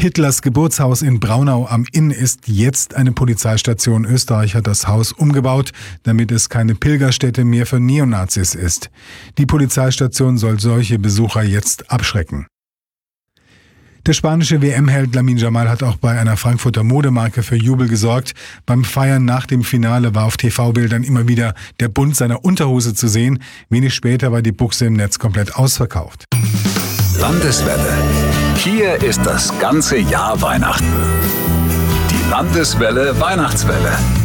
Hitlers Geburtshaus in Braunau am Inn ist jetzt eine Polizeistation. Österreich hat das Haus umgebaut, damit es keine Pilgerstätte mehr für Neonazis ist. Die Polizeistation soll solche Besucher jetzt abschrecken. Der spanische WM-Held Lamine Yamal hat auch bei einer Frankfurter Modemarke für Jubel gesorgt. Beim Feiern nach dem Finale war auf TV-Bildern immer wieder der Bund seiner Unterhose zu sehen. Wenig später war die Buchse im Netz komplett ausverkauft. Landeswelle. Hier ist das ganze Jahr Weihnachten. Die Landeswelle Weihnachtswelle.